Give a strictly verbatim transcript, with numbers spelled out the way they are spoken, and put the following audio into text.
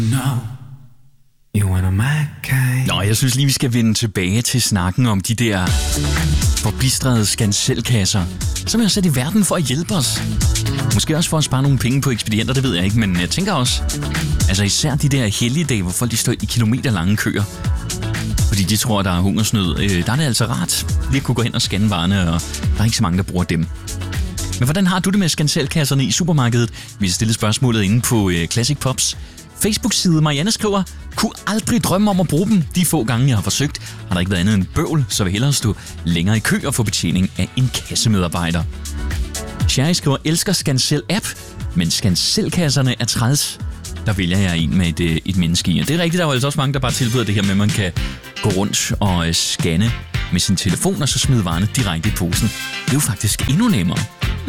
No, you wanna my kind. Nå, jeg synes lige, vi skal vende tilbage til snakken om de der forbistrede skanselkasser, som er sat i verden for at hjælpe os. Måske også for at spare nogle penge på ekspedienter, det ved jeg ikke, men jeg tænker også, altså især de der helligdage, hvor folk de står i kilometer lange køer, fordi de tror, der er hungersnød. Øh, der er det altså rart lige at kunne gå hen og scanne varerne, og der er ikke så mange, der bruger dem. Men hvordan har du det med skanselkasserne i supermarkedet? Vi har stillet spørgsmålet inde på øh, Classic Pops Facebook-side. Marianne skriver, kunne aldrig drømme om at bruge dem. De få gange, jeg har forsøgt, har der ikke været andet end bøvl, så vil hellere stå længere i kø og få betjening af en kassemedarbejder. Sherry skriver, elsker Scancel-app, men Scanselkasserne er træls. Der vælger jeg en med et, et menneske i. Og det er rigtigt, der er jo altså også mange, der bare tilbyder det her med, at man kan gå rundt og scanne med sin telefon, og så smide varerne direkte i posen. Det er jo faktisk endnu nemmere.